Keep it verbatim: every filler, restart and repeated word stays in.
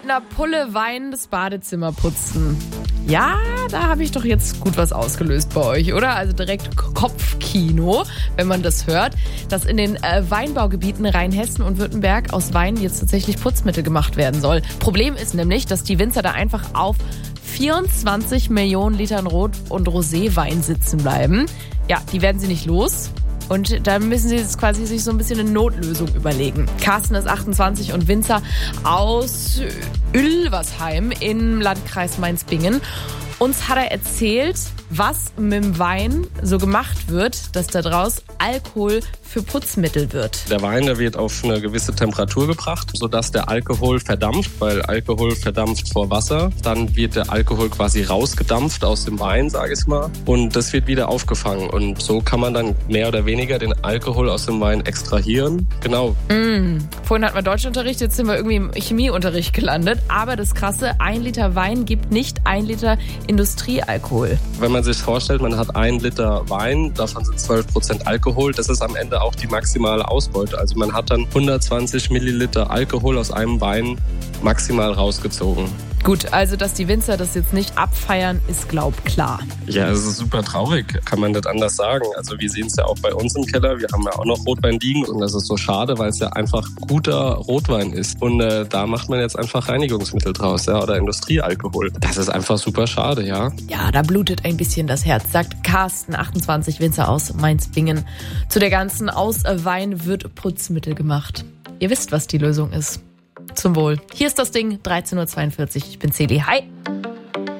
einer Pulle Wein das Badezimmer putzen. Ja, da habe ich doch jetzt gut was ausgelöst bei euch, oder? Also direkt Kopfkino, wenn man das hört, dass in den äh, Weinbaugebieten Rheinhessen und Württemberg aus Wein jetzt tatsächlich Putzmittel gemacht werden soll. Problem ist nämlich, dass die Winzer da einfach auf vierundzwanzig Millionen Litern Rot- und Roséwein sitzen bleiben. Ja, die werden sie nicht los. Und da müssen sie jetzt quasi sich so ein bisschen eine Notlösung überlegen. Carsten ist achtundzwanzig und Winzer aus Ülversheim im Landkreis Mainz-Bingen. Uns hat er erzählt, was mit dem Wein so gemacht wird, dass da draus Alkohol für Putzmittel wird. Der Wein, der wird auf eine gewisse Temperatur gebracht, sodass der Alkohol verdampft, weil Alkohol verdampft vor Wasser. Dann wird der Alkohol quasi rausgedampft aus dem Wein, sage ich mal. Und das wird wieder aufgefangen. Und so kann man dann mehr oder weniger den Alkohol aus dem Wein extrahieren. Genau. Mm. Vorhin hatten wir Deutschunterricht, jetzt sind wir irgendwie im Chemieunterricht gelandet. Aber das Krasse, ein Liter Wein gibt nicht ein Liter Industriealkohol. Wenn man sich vorstellt, man hat ein Liter Wein, davon sind zwölf Prozent Alkohol. Das ist am Ende auch die maximale Ausbeute. Also man hat dann hundertzwanzig Milliliter Alkohol aus einem Wein maximal rausgezogen. Gut, also dass die Winzer das jetzt nicht abfeiern, ist glaub klar. Ja, es ist super traurig, kann man nicht anders sagen. Also wir sehen es ja auch bei uns im Keller, wir haben ja auch noch Rotwein liegen und das ist so schade, weil es ja einfach guter Rotwein ist. Und äh, da macht man jetzt einfach Reinigungsmittel draus, ja, oder Industriealkohol. Das ist einfach super schade, ja. Ja, da blutet ein bisschen das Herz, sagt Carsten, achtundzwanzig, Winzer aus Mainz-Bingen. Zu der ganzen Aus Wein wird Putzmittel gemacht. Ihr wisst, was die Lösung ist. Zum Wohl. Hier ist das Ding, dreizehn Uhr zweiundvierzig. Ich bin Celi. Hi.